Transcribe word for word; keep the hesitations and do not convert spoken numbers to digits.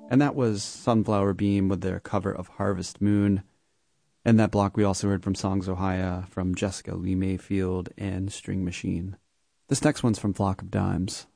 And that was Sunflower Beam with their cover of Harvest Moon. In that block, we also heard from Songs Ohia, from Jessica Lee Mayfield, and String Machine. This next one's from Flock of Dimes.